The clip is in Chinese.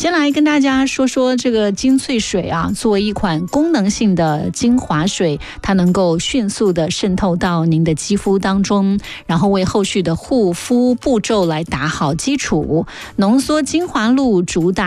先来跟大家说说这个精粹水啊，作为一款功能性的精华水，它能够迅速的渗透到您的肌肤当中，然后为后续的护肤步骤来打好基础。浓缩精华露主打